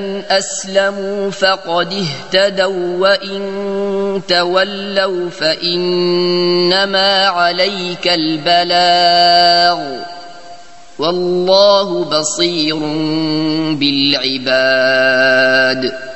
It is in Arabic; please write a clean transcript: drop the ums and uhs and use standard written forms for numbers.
أسلموا فقد اهتدوا وإن تولوا فإنما عليك البلاغ والله بصير بالعباد.